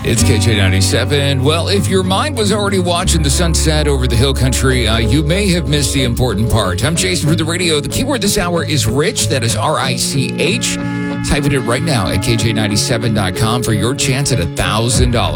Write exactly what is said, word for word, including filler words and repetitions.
It's K J ninety-seven. Well, if your mind was already watching the sunset over the hill country, uh, you may have missed the important part. I'm Jason for the radio. The keyword this hour is rich. That is R I C H. Type it in right now at K J ninety-seven dot com for your chance at one thousand dollars.